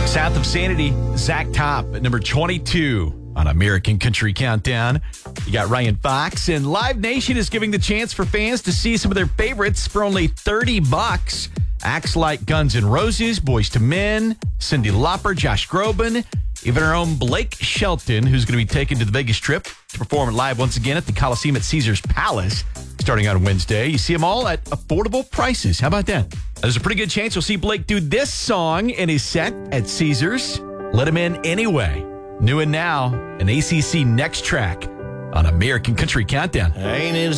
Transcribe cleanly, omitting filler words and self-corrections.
South of Sanity, Zach Top at number 22 on American Country Countdown. You got Ryan Fox, and Live Nation is giving the chance for fans to see some of their favorites for only $30. Acts like Guns N' Roses, Boyz II Men, Cyndi Lauper, Josh Groban, even our own Blake Shelton, who's going to be taken to the Vegas Strip to perform live once again at the Coliseum at Caesars Palace starting on Wednesday. You see them all at affordable prices. How about that? There's a pretty good chance you'll see Blake do this song in his set at Caesars. Let him in anyway. New and now, an ACC Next Track on American Country Countdown. Ain't it